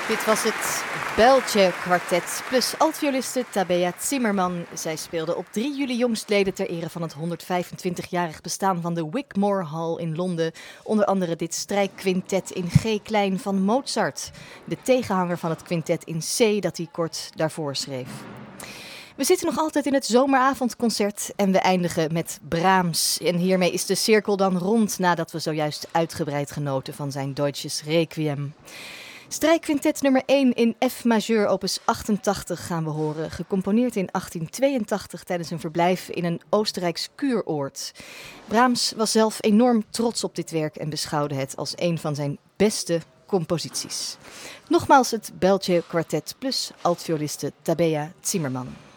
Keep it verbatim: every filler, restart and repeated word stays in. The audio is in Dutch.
Dit was het Beltje Kwartet plus altvioliste Tabea Zimmerman. Zij speelde op drie juli jongstleden ter ere van het honderdvijfentwintigjarig bestaan van de Wigmore Hall in Londen. Onder andere dit strijkquintet in G-klein van Mozart. De tegenhanger van het quintet in C dat hij kort daarvoor schreef. We zitten nog altijd in het zomeravondconcert en we eindigen met Brahms. En hiermee is de cirkel dan rond nadat we zojuist uitgebreid genoten van zijn Deutsches Requiem. Strijkquintet nummer één in F majeur opus achtentachtig gaan we horen, gecomponeerd in achttien tweeëntachtig tijdens een verblijf in een Oostenrijks kuuroord. Brahms was zelf enorm trots op dit werk en beschouwde het als een van zijn beste composities. Nogmaals het Beltje Kwartet plus altvioliste Tabea Zimmerman.